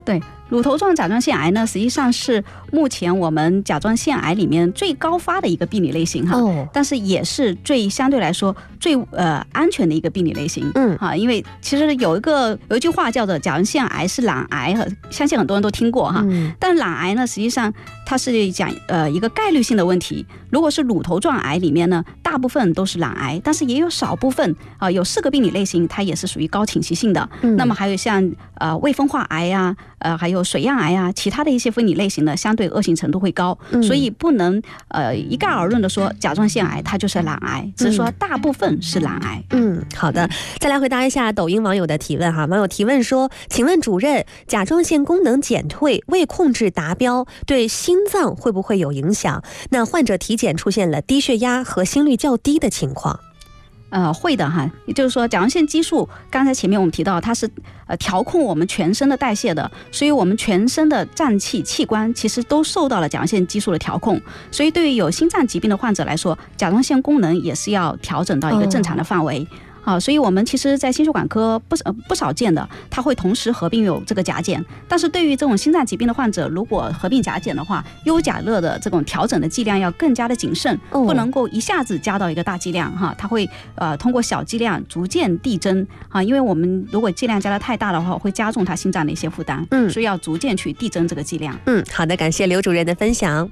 对，乳头状甲状腺癌呢，实际上是目前我们甲状腺癌里面最高发的一个病理类型哈，但是也是相对来说最安全的一个病理类型。因为其实有一句话叫做甲状腺癌是懒癌，相信很多人都听过哈。但懒癌呢，实际上它是讲一个概率性的问题。如果是乳头状癌里面呢，大部分都是懒癌，但是也有少部分有4个病理类型，它也是属于高侵袭性的。那么还有像未分化癌呀，还有水样癌啊，其他的一些分理类型呢，相对恶性程度会高，所以不能一概而论的说甲状腺癌它就是懒癌，只是说大部分是懒癌。 好的，再来回答一下抖音网友的提问哈。网友提问说，请问主任，甲状腺功能减退未控制达标，对心脏会不会有影响？那患者体检出现了低血压和心率较低的情况。 会的哈，也就是说甲状腺激素，刚才前面我们提到它是调控我们全身的代谢的，所以我们全身的脏器器官其实都受到了甲状腺激素的调控，所以对于有心脏疾病的患者来说，甲状腺功能也是要调整到一个正常的范围。所以我们其实在心血管科不少见的，它会同时合并有这个甲减，但是对于这种心脏疾病的患者，如果合并甲减的话，优甲乐的这种调整的剂量要更加的谨慎，不能够一下子加到一个大剂量哈，它会通过小剂量逐渐递增因为我们如果剂量加得太大的话，会加重它心脏的一些负担，所以要逐渐去递增这个剂量。 好的，感谢刘主任的分享。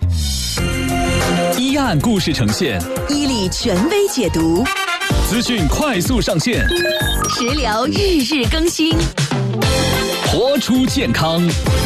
一案故事呈现， 伊利权威解读， 资讯快速上线， 食疗日日更新， 活出健康。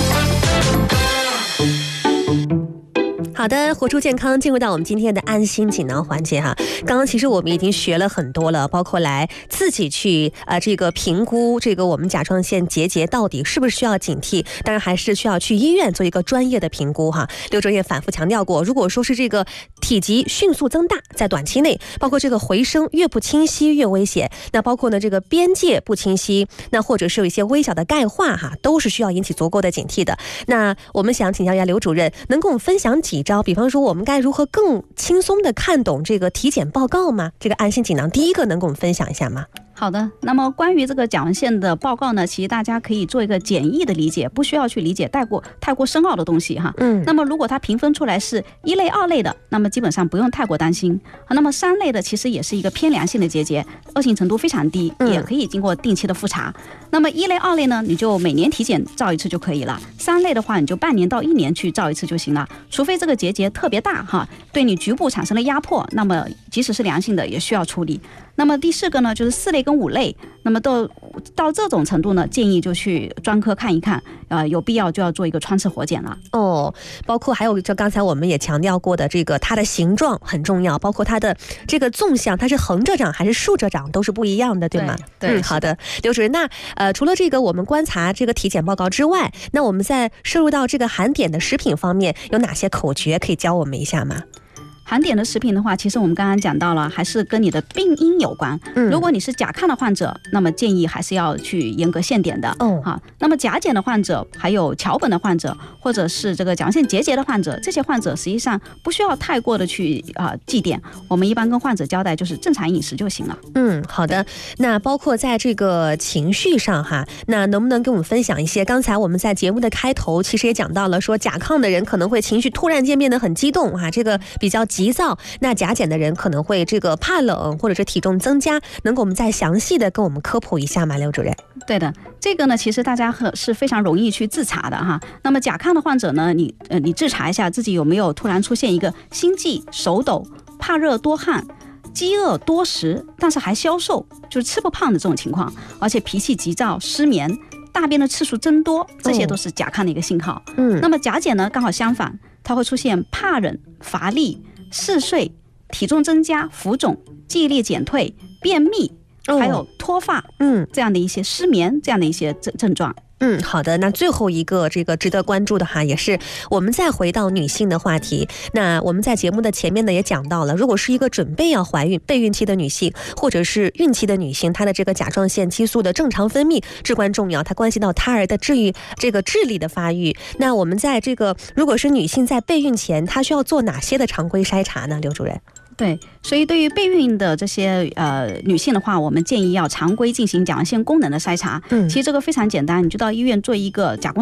好的，活出健康，进入到我们今天的安心锦囊环节哈。刚刚其实我们已经学了很多了，包括来自己去这个评估这个我们甲状腺结节到底是不是需要警惕，当然还是需要去医院做一个专业的评估哈。刘主任也反复强调过，如果说是这个体积迅速增大，在短期内，包括这个回声越不清晰越危险，那包括呢这个边界不清晰，那或者是有一些微小的钙化哈，都是需要引起足够的警惕的。那我们想请教一下刘主任，能跟我们分享几招，比方说我们该如何更轻松的看懂这个体检报告吗？这个安心锦囊第一个能跟我们分享一下吗？ 好的，那么关于这个甲状腺的报告呢，其实大家可以做一个简易的理解，不需要去理解太过深奥的东西哈。那么如果它评分出来是1类、2类的，那么基本上不用太过担心。那么3类的其实也是一个偏良性的结节，恶性程度非常低，也可以经过定期的复查。那么1类、2类呢，你就每年体检照一次就可以了。3类的话，你就半年到1年去照一次就行了。除非这个结节特别大哈，对你局部产生了压迫，那么即使是良性的也需要处理。那么第4个呢，就是4类跟5类，那么到这种程度呢，建议就去专科看一看，有必要就要做一个穿刺活检了。 包括还有就刚才我们也强调过的这个它的形状很重要，包括它的这个纵向，它是横着长还是竖着长都是不一样的，对吗？ 对， 好的，刘主任，那除了这个我们观察这个体检报告之外，那我们在摄入到这个含碘的食品方面，有哪些口诀可以教我们一下吗？ 含碘的食品的话，其实我们刚刚讲到了，还是跟你的病因有关。如果你是甲亢的患者，那么建议还是要去严格限碘的。那么甲减的患者，还有桥本的患者，或者是这个甲状腺结节的患者，这些患者实际上不需要太过的去忌碘。我们一般跟患者交代就是正常饮食就行了。 好的。那包括在这个情绪上哈，那能不能跟我们分享一些？刚才我们在节目的开头其实也讲到了，说甲亢的人可能会情绪突然间变得很激动这个比较急躁，那甲减的人可能会这个怕冷或者是体重增加，能够我们再详细的跟我们科普一下吗，刘主任？ 对的，这个呢其实大家是非常容易去自查的哈。那么甲亢的患者呢，你自查一下自己有没有突然出现一个心悸、手抖、怕热多汗、饥饿多食但是还消瘦，就是吃不胖的这种情况，而且脾气急躁、失眠、大便的次数增多，这些都是甲亢的一个信号。那么甲减呢刚好相反，它会出现怕冷、乏力、嗜睡、体重增加、浮肿、记忆力减退、便秘，还有脱发，这样的一些失眠这样的一些症状。 好的，那最后一个这个值得关注的也是我们再回到女性的话题。那我们在节目的前面呢也讲到了，如果是一个准备要怀孕备孕期的女性，或者是孕期的女性，她的这个甲状腺激素的正常分泌至关重要，它关系到胎儿的智力的发育。那我们在这个如果是女性在备孕前，她需要做哪些的常规筛查呢，刘主任？ 对，所以对于备孕的这些女性的话，我们建议要常规进行甲状腺功能的筛查。其实这个非常简单，你就到医院做一个甲功